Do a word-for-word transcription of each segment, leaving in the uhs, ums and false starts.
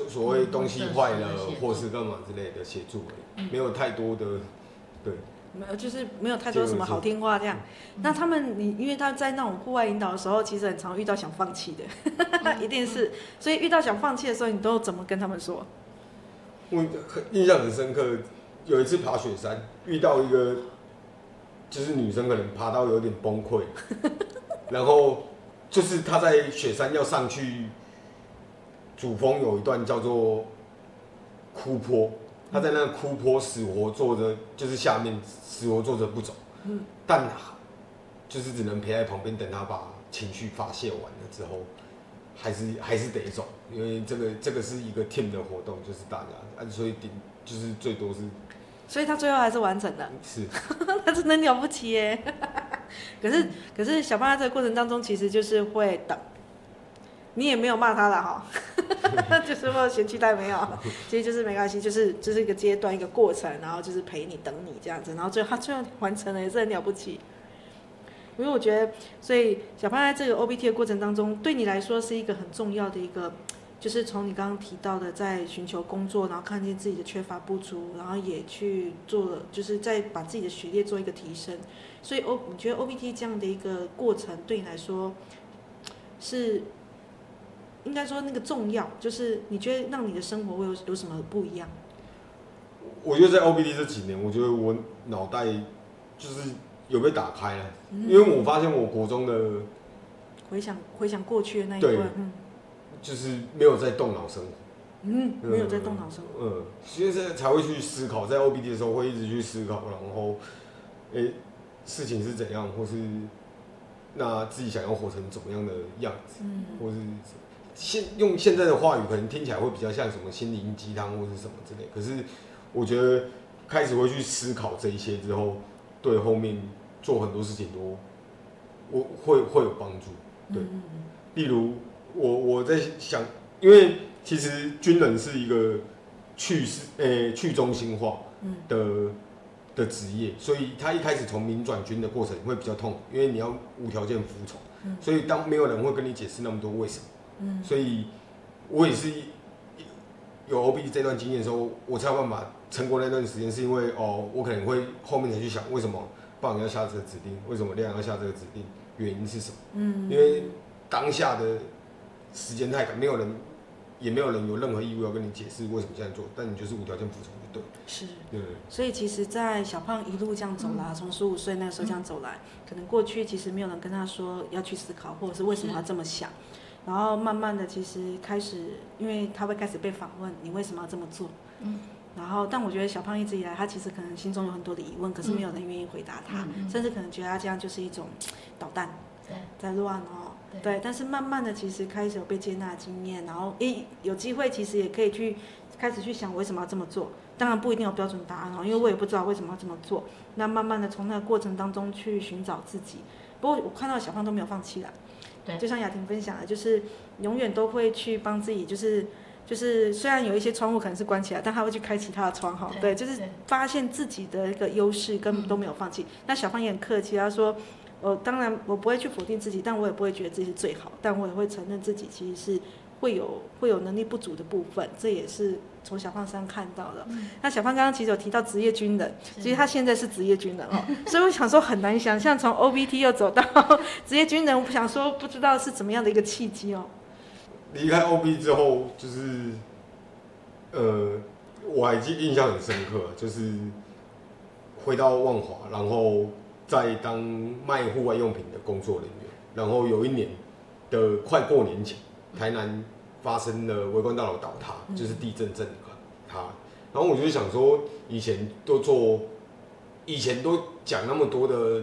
所谓东西坏了或是干嘛之类的协助而已，没有太多的对。 没有，就是没有太多什么好听话这样。那他们，你因为他在那种户外引导的时候，其实很常遇到想放弃的，一定是。所以遇到想放弃的时候，你都怎么跟他们说？ 我印象很深刻，有一次爬雪山，遇到一个就是女生，可能爬到有点崩溃，然后就是她在雪山要上去主峰有一段叫做枯坡。他在那个枯坡死活坐着，就是下面死活坐着不走，嗯，但就是只能陪在旁边，等他把情绪发泄完了之后，还是还是得走，因为这个这个是一个 team 的活动，就是大家，啊，所以顶就是最多是， 所以他最后还是完成了， 是， 他真的了不起耶。可是可是小胖在这个过程当中，其实就是会等。你也没有骂他了哈，就是说嫌弃他没有，其实就是没关系，就是就是一个阶段一个过程，然后就是陪你等你这样子，然后最后他最后完成了也是很了不起。因为我觉得，所以小胖在这个 O B T 的过程当中，对你来说是一个很重要的一个，就是从你刚刚提到的在寻求工作，然后看见自己的缺乏不足，然后也去做了，就是在把自己的学业做一个提升。所以 O 你觉得 O B T 这样的一个过程对你来说是？应该说那个重要，就是你觉得让你的生活会有有什么不一样？ 我觉得在 O B T 这几年，我觉得我脑袋就是有被打开了，嗯、因为我发现我国中的回想回想过去的那一段，嗯， 就是没有在动脑生活， 嗯，没有在动脑生活， 嗯，所以才会去思考，在 O B T 的时候会一直去思考，然后，哎、欸，事情是怎样，或是那自己想要活成怎么样的样子，嗯，或是。现用现在的话语，可能听起来会比较像什么心灵鸡汤或是什么之类。可是我觉得开始会去思考这一些之后，对后面做很多事情都我会会有帮助。对，嗯、例如我我在想，因为其实军人是一个去诶去中心化的、嗯、的职业，所以他一开始从民转军的过程会比较痛苦，因为你要无条件服从，嗯、所以当没有人会跟你解释那么多为什么。嗯、所以，我也是有 O B T 这段经验的时候，我才有办法撑过那段时间，是因为哦，我可能会后面才去想，为什么棒要下这个指令，为什么亮要下这个指令，原因是什么？嗯，因为当下的时间太赶，没有人，也没有人有任何义务要跟你解释为什么这样做，但你就是无条件服从就对。 是，对。所以其实，在小胖一路这样走来，从十五岁那个时候这样走来，可能过去其实没有人跟他说要去思考，或者是为什么要这么想。然后慢慢的，其实开始，因为他会开始被访问，你为什么要这么做？嗯。然后，但我觉得小胖一直以来，他其实可能心中有很多的疑问，可是没有人愿意回答他，嗯、甚至可能觉得他这样就是一种捣蛋，在乱哦。对。对。但是慢慢的，其实开始有被接纳的经验，然后诶有机会，其实也可以去开始去想为什么要这么做。当然不一定有标准答案哦，因为我也不知道为什么要这么做。那慢慢的从那个过程当中去寻找自己。不过我看到小胖都没有放弃啦。就像雅婷分享的，就是永远都会去帮自己，就是就是虽然有一些窗户可能是关起来，但他会去开其他的窗哈，对，就是发现自己的一个优势，根本都没有放弃。那小胖也很客气，他说，呃，当然我不会去否定自己，但我也不会觉得自己是最好，但我也会承认自己其实是会有会有能力不足的部分，这也是从小胖身上看到的。嗯、那小胖刚刚其实有提到职业军人，其实他现在是职业军人哦，所以我想说很难想象从 O B T 又走到职业军人，我想说不知道是怎么样的一个契机哦。 离开 O B T 之后，就是呃，我还记印象很深刻，就是回到万华，然后再当卖户外用品的工作人员，然后有一年的快过年前。台南发生了维冠大楼倒塌，嗯、就是地震震塌，然后我就想说，以前都做，以前都讲那么多的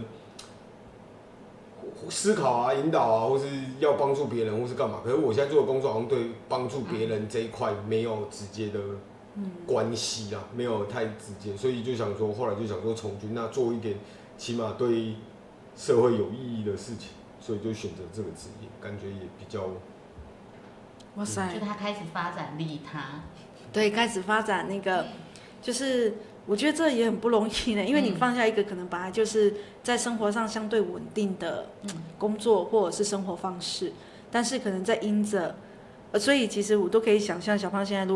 思考啊、引导啊，或是要帮助别人，或是干嘛。可是我现在做的工作好像对帮助别人这一块没有直接的关系啦，没有太直接，所以就想说，后来就想说从军，那做一点起码对社会有意义的事情，所以就选择这个职业，感觉也比较。 哇塞！就他开始发展利他， 对，开始发展那个，就是我觉得这也很不容易呢，因为你放下一个可能本来就是在生活上相对稳定的工作或者是生活方式，但是可能在因着，呃，所以其实我都可以想象小胖现在如果